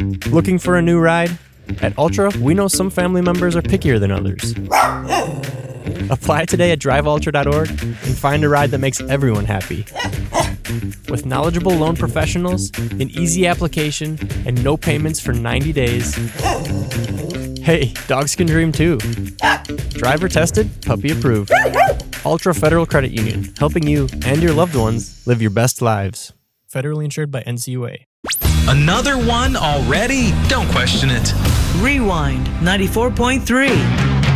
Looking for a new ride? At Ultra, we know some family members are pickier than others. Apply today at driveultra.org and find a ride that makes everyone happy. With knowledgeable loan professionals, an easy application, and no payments for 90 days. Hey, dogs can dream too. Driver tested, puppy approved. Ultra Federal Credit Union, helping you and your loved ones live your best lives. Federally insured by NCUA. Another one already? Don't question it. Rewind 94.3.